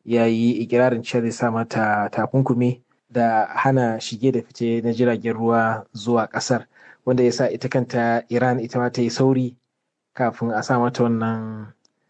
ya yi ikirarin cewa zai sa mata takunkumi da hana shige da fice na jiragen ruwa zuwa ƙasar, wanda ya sa ita kanta Iran ita ma ta yi sauri kafin a sa mata wannan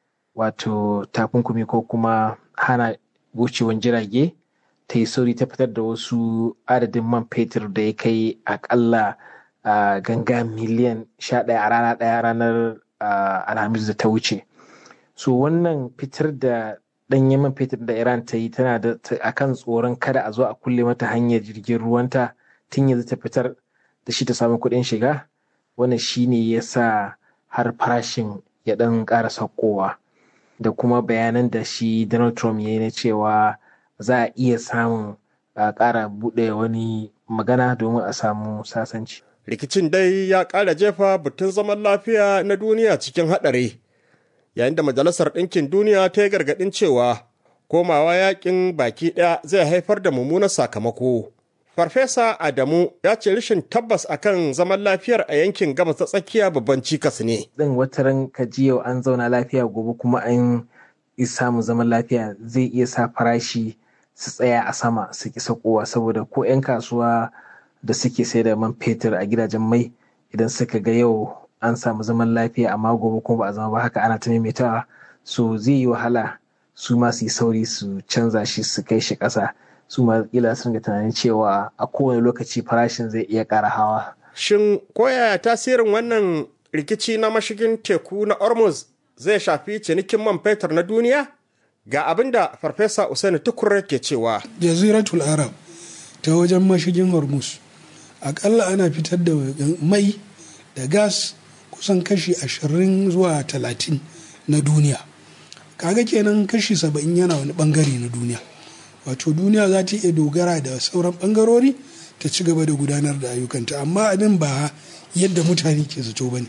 wato takunkumi ko kuma hana wucewan jirage, ta yi sauri ta fitar da wasu adadin man fetur da ya kai akalla ganga miliyan 11 a rana ɗaya, ranar Alhamis da ta wuce. So wannan fitar da ɗanyen man fetur da Iran ta yi tana da akan tsoron kada a zo a kulle mata hanyar jirgin ruwanta tun yanzu ta fitar da shi ta samu kuɗin shiga. Wannan shi ne ya sa har farashin ya ɗan ƙara saukowa, da kuma bayanan da shi Donald Trump ya yi na cewa za a iya samun ƙara buɗe wani magana domin a samu sasanci. Rikicin dai ya ƙara jefa batun zaman lafiya na duniya cikin haɗari, yayin da Majalisar Ɗinkin Duniya ta yi gargaɗin cewa komawa yakin baki ɗaya zai haifar da mummunan sakamako. Farfesa Adamu ya ce rashin tabbas akan zaman lafiyar a yankin gabas ta tsakiya babban cikas ne. Ɗin wataran ka ji yau an zauna lafiya, gobe kuma an samu zaman lafiya, zai iya sa farashi su tsaya a sama su ki sakowa, saboda ko 'yan kasuwa da suke sai da man fetur a gidajen mai idan suka ga yau an samu zaman lafiya amma gobe kuma ba a zama ba, haka ana ta maimaitawa, so zai yi wahala su ma su yi sauri su canza shi su kai shi ƙasa. Su ma kila sun ga tunanin cewa a kowane lokaci farashin zai iya ƙara hawa. Shin koyaya tasirin wannan rikici na mashigin teku na Hormuz zai shafi cinikin man fetur na duniya? Ga abin da Farfesa Usaini Tukur ke cewa. Jaziratul Arab ta wajen mashigin Hormuz akalla ana fitar da mai da gas kusan kashi 20 zuwa 30 na duniya. Kaga kenan kashi 70 yana wani bangare na duniya. Wato duniya za ta iya dogara da sauran bangarori ta ci gaba da gudanar da ayyukanta, amma abin ba yadda mutane ke zato ba ne.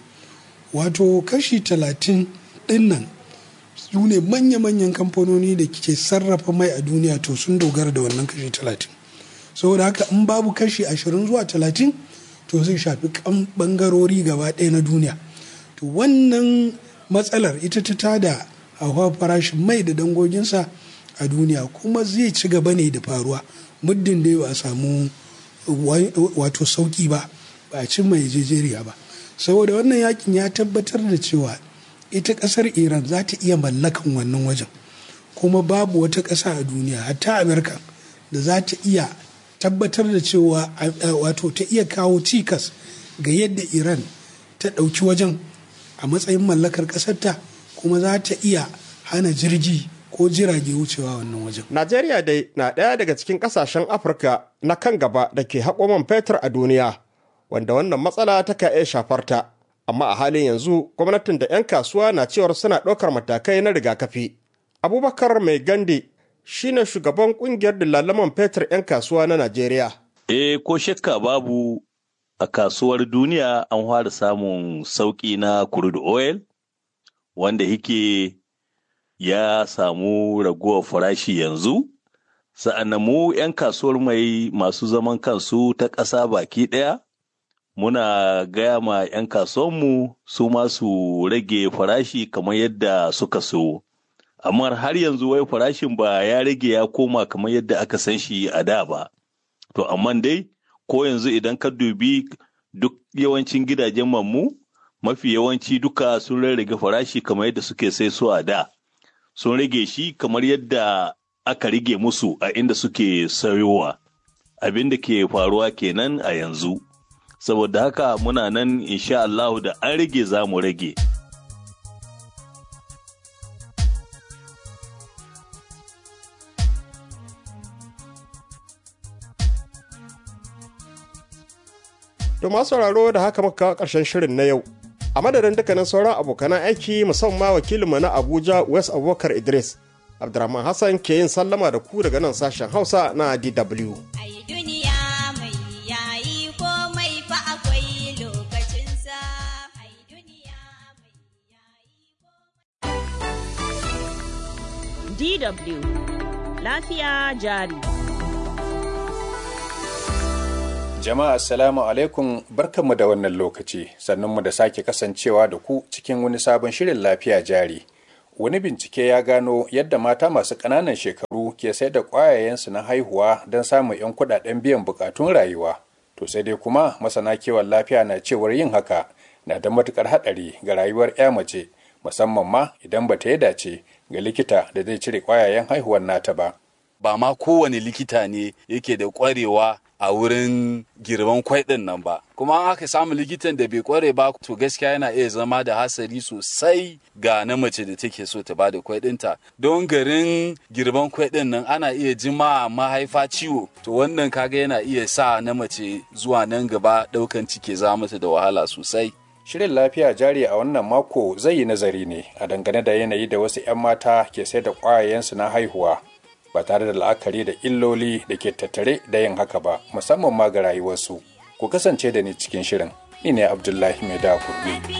Wato kashi 30 ɗin nan su ne manya-manyan kamfanoni da ke sarrafa mai a duniya, to sun dogara da wannan kashi 30. Saboda haka in babu kashi 20 zuwa 30 to zai shafi bangarori gaba ɗaya na duniya. To wannan matsalar ita ta tada hauhawar farashin mai da dangoginsa a duniya, kuma zai ci gaba ne da faruwa muddin da ba a samu wato sauki ba a cin mai jejeriya ba. Saboda wannan yakin ya tabbatar da cewa ita kasar Iran za ta iya mallakan wannan wajen, kuma babu wata ƙasa a duniya hatta Amerika da za ta iya tabbatar da cewa wato ta iya kawo cikas ga yadda Iran ta ɗauki wajen a matsayin mallakar ƙasarta, kuma za ta iya hana jirgi ko jirage wucewa wannan wajen. Najeriya dai na ɗaya daga cikin ƙasashen Afirka na kan gaba da ke haƙo man fetur a duniya, wanda wannan matsala ta ka iya shafar ta. Amma a halin yanzu gwamnatin da 'yan kasuwa na cewar suna ɗaukar matakai na rigakafi. Abubakar Mai Gande shine shugaban ƙungiyar dillalan man fetur 'yan kasuwa na Najeriya. Ko shakka babu, a kasuwar duniya an fara samun sauƙi na crude oil, wanda yake ya samu raguwar farashi yanzu. Sa'annan mu 'yan kasuwar mai masu zaman kansu ta ƙasa baki ɗaya muna gaya ma 'yan kasuwanmu su masu rage farashi kamar yadda suka so. Amma har yanzu wai farashin ba ya rage ya koma kamar yadda aka san shi a da ba. To amma dai ko yanzu idan ka dubi duk yawancin gidajen mu mafi yawanci duka sun rage farashi kamar yadda suke sai su a da. Sun rage shi kamar yadda aka rage musu a inda suke sayowa. Abin da ke faruwa kenan a yanzu. Saboda haka muna nan insha Allah da an rage za mu rage. To masu sauraro da haka muka kawo ƙarshen shirin na yau. A madadin dukkanin sauran abokanan aiki musamman wakilinmu na Abuja West Abubakar Idris, Abdurrahman Hassan ke yin sallama da ku daga nan sashen Hausa na DW. DW Lafiya Jari. Jama'a assalamu alaikum, barkanmu da wannan lokaci, sannunmu da sake kasancewa da ku cikin wani sabon shirin Lafiya Jari, wani bincike ya gano yadda mata masu ƙananan shekaru ke sai da ƙwayayensu na haihuwa don samun 'yan kuɗaɗen biyan buƙatun rayuwa. To sai dai kuma masana kiwon lafiya na cewar yin haka na da matuƙar haɗari ga rayuwar 'ya mace, musamman ma idan ba ta yi dace ga likita da zai cire ƙwayayen haihuwar nata ba. Ba ma kowane likita ne yake da ƙwarewa a wurin girban kwai ɗin nan ba, kuma aka samu likitan da bai ƙware ba to gaskiya yana iya zama da hasari sosai ga na mace da take so ta bada kwai ɗinta, don garin girban kwai ɗin nan ana iya jima mahaifa ciwo, to wannan kaga yana iya sa na mace zuwa nan gaba ɗaukan ciki za mata da wahala sosai. Shirin lafiya jari a wannan mako zai yi nazari ne a dangane da yanayi da wasu 'yan mata ke sai da ƙwayayensu na haihuwa ba tare da la'akari da illoli da ke tattare da yin haka ba, musamman ma ga rayuwarsu. Ku kasance da ni cikin shirin. Ni ne Abdullahi Mai Kurbi.